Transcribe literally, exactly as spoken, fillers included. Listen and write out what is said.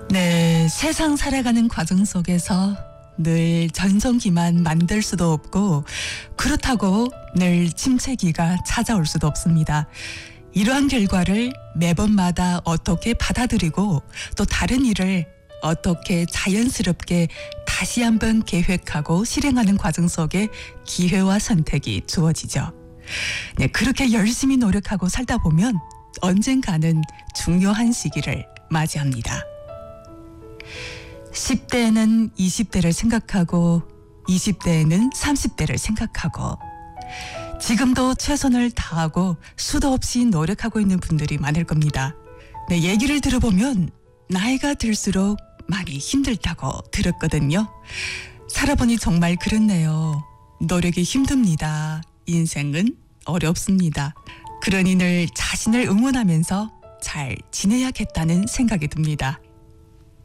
네, 세상 살아가는 과정 속에서 늘 전성기만 만들 수도 없고 그렇다고 늘 침체기가 찾아올 수도 없습니다. 이러한 결과를 매번마다 어떻게 받아들이고 또 다른 일을 어떻게 자연스럽게 다시 한번 계획하고 실행하는 과정 속에 기회와 선택이 주어지죠. 네, 그렇게 열심히 노력하고 살다 보면 언젠가는 중요한 시기를 맞이합니다. 십 대에는 이십 대를 생각하고 이십 대에는 삼십 대를 생각하고 지금도 최선을 다하고 수도 없이 노력하고 있는 분들이 많을 겁니다. 네, 얘기를 들어보면 나이가 들수록 많이 힘들다고 들었거든요. 살아보니 정말 그렇네요. 노력이 힘듭니다. 인생은 어렵습니다. 그러니 늘 자신을 응원하면서 잘 지내야겠다는 생각이 듭니다.